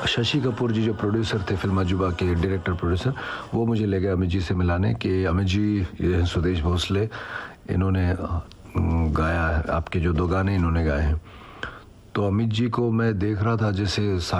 शशि कपूर जी जो प्रोड्यूसर थे फिल्म अजूबा के, डायरेक्टर प्रोड्यूसर, वो मुझे ले गए अमित जी से मिलाने कि अमित जी ये सुदेश भोसले, इन्होंने गाया है आपके जो 2 गाने इन्होंने गाए हैं। तो अमित जी को मैं देख रहा था जैसे